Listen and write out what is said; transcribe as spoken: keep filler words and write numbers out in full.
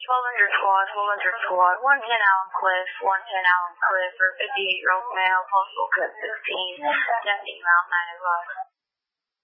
twelve hundred squad, twelve hundred squad, one ten Allen Cliff, one ten Allen Cliff for fifty-eight year old male, postal code sixteen, deputy Mount nine oh five.